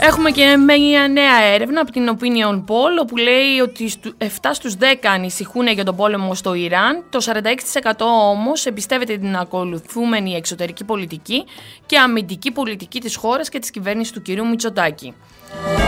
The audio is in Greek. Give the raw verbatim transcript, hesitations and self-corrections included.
Έχουμε και μια νέα έρευνα από την Opinion Poll που λέει ότι επτά στους δέκα ανησυχούν για τον πόλεμο στο Ιράν, το σαράντα έξι τοις εκατό όμως εμπιστεύεται την ακολουθούμενη εξωτερική πολιτική και αμυντική πολιτική της χώρας και της κυβέρνησης του κυρίου Μητσοτάκη.